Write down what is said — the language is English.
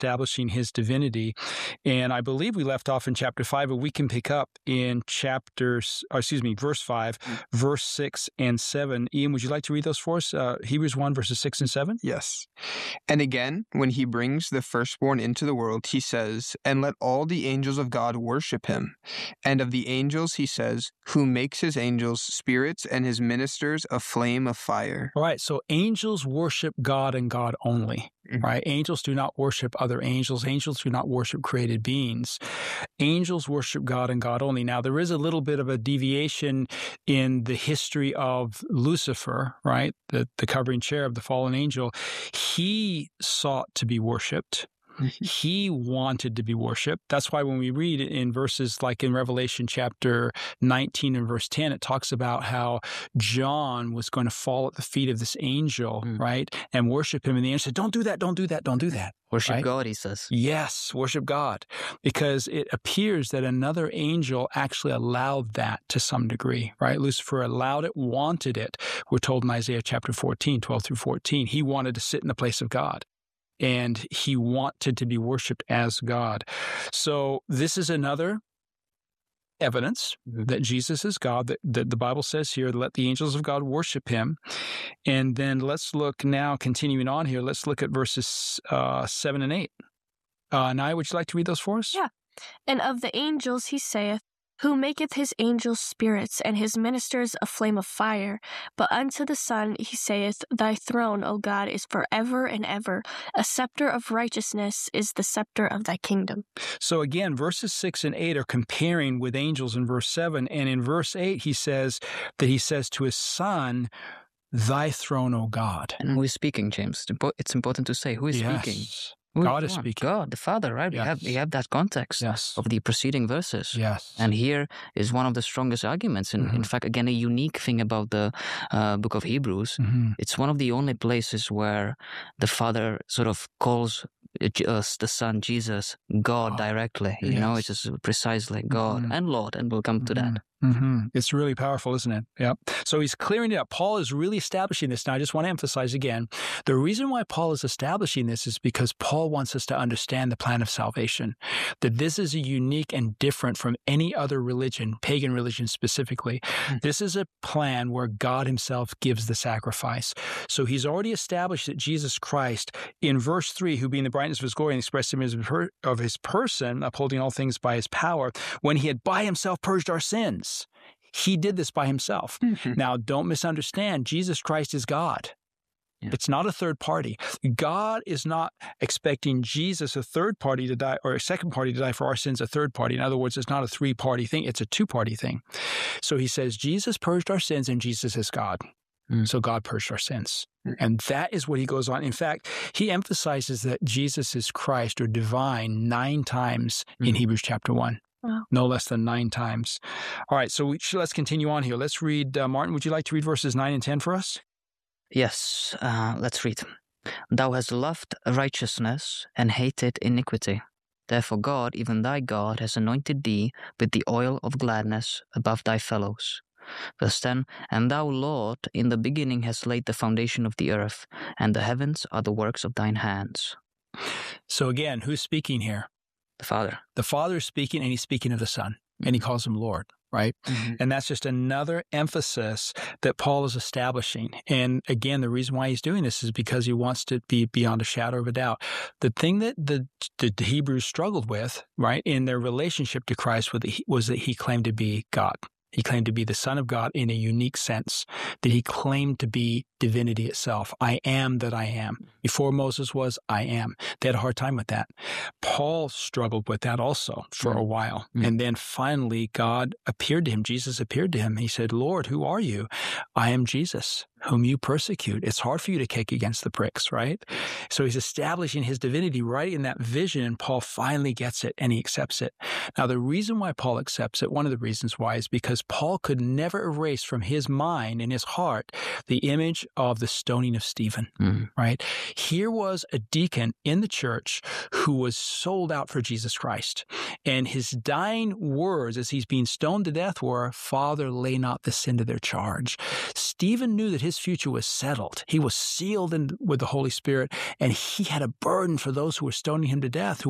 establishing his divinity. And I believe we left off in chapter 5, but we can pick up in verse 5, verse 6 and 7. Ian, would you like to read those for us? Hebrews 1, verses 6 and 7? Yes. And again, when he brings the firstborn into the world, he says, "And let all the angels of God worship him." And of the angels, he says, "Who makes his angels spirits and his ministers a flame of fire." All right, so angels worship God and God only, right? Angels do not worship other angels. Angels do not worship created beings. Angels worship God and God only. Now, there is a little bit of a deviation in the history of Lucifer, right? The covering cherub, the fallen angel. He sought to be worshipped. He wanted to be worshipped. That's why when we read in verses like in Revelation chapter 19 and verse 10, it talks about how John was going to fall at the feet of this angel, right, and worship him. And the angel said, "Don't do that, don't do that, don't do that." Worship right? God, he says. Yes, worship God. Because it appears that another angel actually allowed that to some degree, right? Lucifer allowed it, wanted it. We're told in Isaiah chapter 14, 12 through 14, he wanted to sit in the place of God. And he wanted to be worshipped as God. So this is another evidence that Jesus is God, that the Bible says here, let the angels of God worship him. And then let's look now, continuing on here, let's look at verses 7 and 8. Naya, would you like to read those for us? Yeah. And of the angels he saith, who maketh his angels spirits, and his ministers a flame of fire. But unto the Son he saith, Thy throne, O God, is forever and ever. A scepter of righteousness is the scepter of thy kingdom. So again, verses 6 and 8 are comparing with angels in verse 7. And in verse 8, he says to his Son, Thy throne, O God. And who is speaking, James? It's important to say, who is speaking? God is speaking. God, the Father, right? Yes. We have that context of the preceding verses. Yes. And here is one of the strongest arguments. In fact, again, a unique thing about the book of Hebrews. It's one of the only places where the Father sort of calls us, the Son, Jesus, God directly. You know, it's just precisely God and Lord, and we'll come to that. It's really powerful, isn't it? Yeah. So he's clearing it up. Paul is really establishing this. Now, I just want to emphasize again, the reason why Paul is establishing this is because Paul wants us to understand the plan of salvation, that this is a unique and different from any other religion, pagan religion specifically. This is a plan where God himself gives the sacrifice. So he's already established that Jesus Christ, in verse 3, who being the brightness of his glory and expressed image of his person, upholding all things by his power, when he had by himself purged our sins, he did this by himself. Now, don't misunderstand. Jesus Christ is God. It's not a third party. God is not expecting Jesus, a third party, to die, or a second party to die for our sins, a third party. In other words, it's not a three-party thing. It's a two-party thing. So he says, Jesus purged our sins and Jesus is God. So God purged our sins. And that is what he goes on. In fact, he emphasizes that Jesus is Christ or divine 9 times in Hebrews chapter 1. Wow. No less than 9 times. All right, so let's continue on here. Let's read, Martin, would you like to read verses 9 and 10 for us? Yes, let's read. Thou hast loved righteousness and hated iniquity. Therefore God, even thy God, has anointed thee with the oil of gladness above thy fellows. Verse 10, And thou, Lord, in the beginning hast laid the foundation of the earth, and the heavens are the works of thine hands. So again, who's speaking here? The Father. The Father is speaking, and he's speaking of the Son, and he calls him Lord, right? And that's just another emphasis that Paul is establishing. And again, the reason why he's doing this is because he wants to be beyond a shadow of a doubt. The thing that the Hebrews struggled with, right, in their relationship to Christ was that he claimed to be God. He claimed to be the Son of God in a unique sense, that he claimed to be divinity itself. I am that I am. Before Moses was, I am. They had a hard time with that. Paul struggled with that also for a while. And then finally, God appeared to him. Jesus appeared to him. He said, Lord, who are you? I am Jesus, whom you persecute. It's hard for you to kick against the pricks, right? So he's establishing his divinity right in that vision, and Paul finally gets it, and he accepts it. Now, the reason why Paul accepts it, one of the reasons why, is because Paul could never erase from his mind and his heart the image of the stoning of Stephen, right? Here was a deacon in the church who was sold out for Jesus Christ. And his dying words as he's being stoned to death were, Father, lay not this sin to their charge. Stephen knew that his his future was settled. He was sealed with the Holy Spirit, and he had a burden for those who were stoning him to death, who